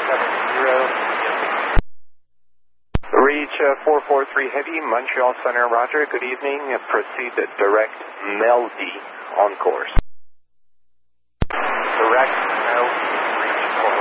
Reach 443 Heavy, Montreal Center, roger. Good evening. Proceed direct Melody on course.